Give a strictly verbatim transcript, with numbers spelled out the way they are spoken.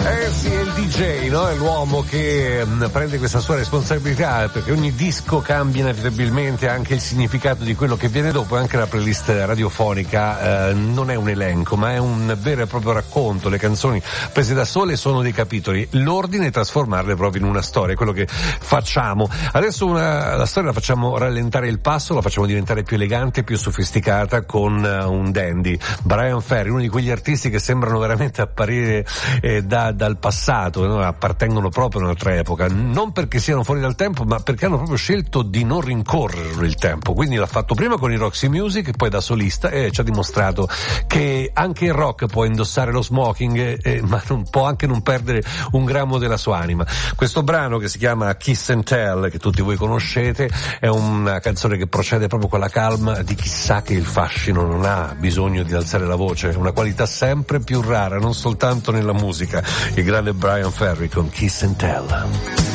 Eh sì, è il D J, no? È l'uomo che mh, prende questa sua responsabilità, perché ogni disco cambia inevitabilmente anche il significato di quello che viene dopo, e anche la playlist radiofonica eh, non è un elenco, ma è un vero e proprio racconto. Le canzoni prese da sole sono dei capitoli, l'ordine è trasformarle proprio in una storia, è quello che facciamo. Adesso una, la storia la facciamo rallentare il passo, la facciamo diventare più elegante, più sofisticata con uh, un dandy, Bryan Ferry, uno di quegli artisti che sembrano veramente apparire eh, da, dal passato, no? Appartengono proprio a un'altra epoca, non perché siano fuori dal tempo, ma perché hanno proprio scelto di non rincorrere il tempo. Quindi l'ha fatto prima con i Roxy Music e poi da solista, e ci ha dimostrato che anche il rock può indossare lo smoking, eh, ma non può anche non perdere un grammo della sua anima. Questo brano, che si chiama Kiss and Tell, che tutti voi conoscete, è una canzone che procede proprio con la calma di chi sa che il fascino non ha bisogno di alzare la voce, una qualità sempre più rara, non soltanto nella musica. Il grande Bryan Ferry con Kiss and Tell.